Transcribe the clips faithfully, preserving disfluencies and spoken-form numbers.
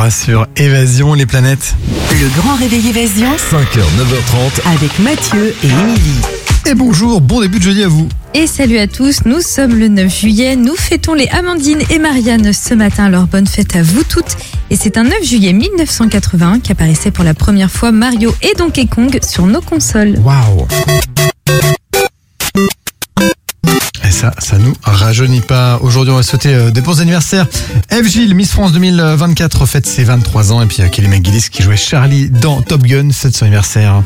heures sur Évasion, les planètes. Le grand réveil Évasion, cinq heures, neuf heures trente. avec Mathieu et Émilie. Et bonjour, bon début de jeudi à vous. Et salut à tous, nous sommes le neuf juillet, nous fêtons les Amandine et Marianne ce matin, alors bonne fête à vous toutes. Et c'est un neuf juillet mille neuf cent quatre-vingt-un qu'apparaissait pour la première fois Mario et Donkey Kong sur nos consoles. Waouh. Et ça, ça nous rajeunit pas. Aujourd'hui, on va souhaiter euh, des bons anniversaires. Eve Gilles, Miss France deux mille vingt-quatre, fête ses vingt-trois ans. Et puis il y a Kelly McGillis qui jouait Charlie dans Top Gun, fête son anniversaire.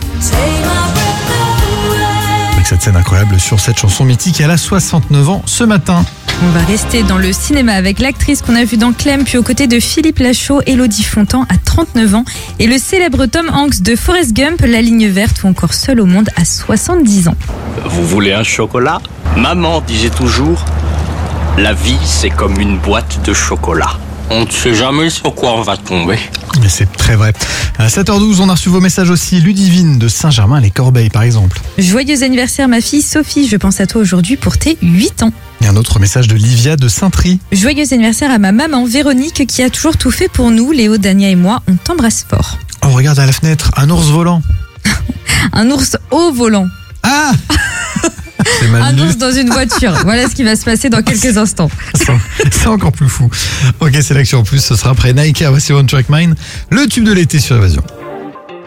Avec cette scène incroyable sur cette chanson mythique, elle a soixante-neuf ans ce matin. On va rester dans le cinéma avec l'actrice qu'on a vue dans Clem, puis aux côtés de Philippe Lachaud, Élodie Fontan à trente-neuf ans, et le célèbre Tom Hanks de Forrest Gump, La Ligne Verte, ou encore Seul au monde à soixante-dix ans. Vous voulez un chocolat ? Maman disait toujours, la vie c'est comme une boîte de chocolat. On ne sait jamais sur quoi on va tomber. Mais c'est très vrai. À sept heures douze, on a reçu vos messages aussi. Ludivine de Saint-Germain-les-Corbeilles, par exemple. Joyeux anniversaire ma fille Sophie, je pense à toi aujourd'hui pour tes huit ans. Et un autre message de Livia de Saint-Try. Joyeux anniversaire à ma maman Véronique qui a toujours tout fait pour nous. Léo, Dania et moi, on t'embrasse fort. On regarde à la fenêtre, un ours volant. Un ours au volant. Ah C'est mal Un lu. ours dans une voiture. Voilà ce qui va se passer dans quelques instants. C'est c'est encore plus fou. Ok, c'est l'action en plus. Ce sera après Nike, voici One Track Mind, le tube de l'été sur Évasion.